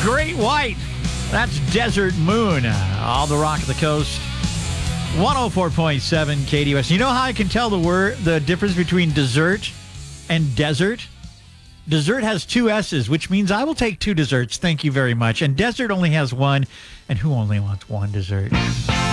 Great White. That's Desert Moon. All the rock of the coast. 104.7 KDUS. You know how I can tell the difference between dessert and desert? Dessert has two S's, which means I will take two desserts. Thank you very much. And desert only has one. And who only wants one dessert?